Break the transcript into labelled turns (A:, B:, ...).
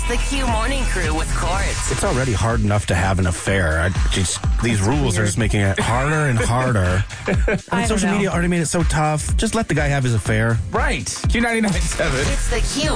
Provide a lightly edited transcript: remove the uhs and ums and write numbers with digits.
A: the Q Morning Crew with Courts.
B: It's already hard enough to have an affair. These rules are just making it harder and harder. Social media already made it so tough. Just let the guy have his affair.
C: Right. Q99.7.
A: It's the Q